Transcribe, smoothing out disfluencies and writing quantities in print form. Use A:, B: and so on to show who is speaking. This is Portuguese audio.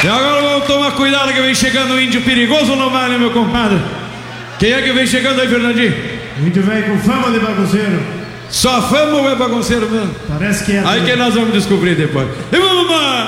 A: E agora vamos tomar cuidado que vem chegando um índio perigoso no vale, meu compadre. Quem é que vem chegando aí, Fernandinho?
B: O índio vem com fama de bagunceiro.
A: Só fama ou é bagunceiro mesmo?
B: Parece que é.
A: Aí que nós vamos descobrir depois. E vamos lá!